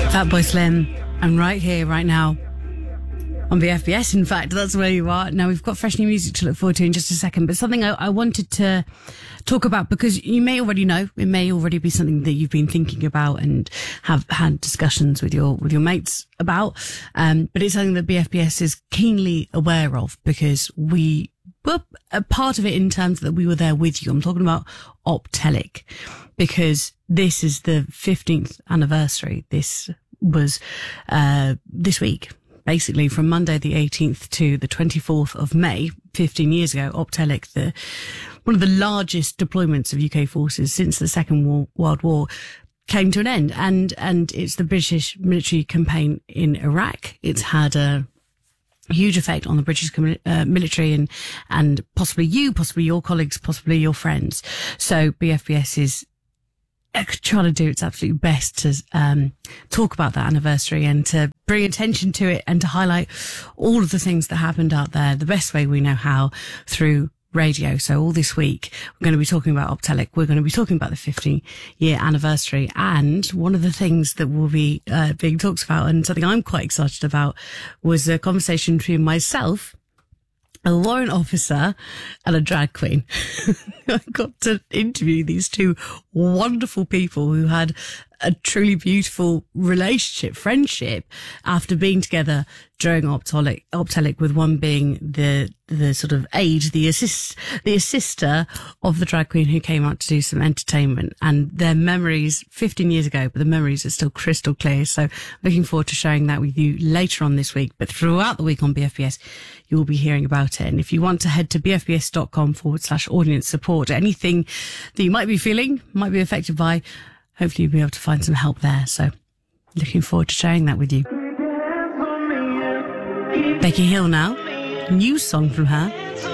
Fatboy Slim, and right here, right now, on BFBS, in fact, that's where you are. Now, we've got fresh new music to look forward to in just a second, but something I wanted to talk about, because you may already know, it may already be something that you've been thinking about and have had discussions with your mates about, but it's something that BFBS is keenly aware of, because we were a part of it in terms that we were there with you. I'm talking about Optelic, because this is the 15th anniversary. This was this week, basically from Monday the 18th to the 24th of May, 15 years ago. Optelic, one of the largest deployments of UK forces since the Second World War, came to an end, and it's the British military campaign in Iraq. It's had a huge effect on the British military and possibly you, possibly your colleagues, possibly your friends. So BFBS is trying to do its absolute best to talk about that anniversary and to bring attention to it and to highlight all of the things that happened out there the best way we know how, through radio. So all this week, we're going to be talking about Optelic. We're going to be talking about the 50-year anniversary. And one of the things that will be being talked about, and something I'm quite excited about, was a conversation between myself, a warrant officer, and a drag queen. I got to interview these two wonderful people who had a truly beautiful relationship, friendship, after being together during Optelic, with one being the sort of aide, the assister of the drag queen who came out to do some entertainment. And their memories, 15 years ago, but the memories are still crystal clear. So looking forward to sharing that with you later on this week. But throughout the week on BFBS, you will be hearing about it. And if you want to head to bfbs.com/audience support, anything that you might be feeling, might be affected by, hopefully you'll be able to find some help there. So looking forward to sharing that with you. Becky Hill now. New song from her.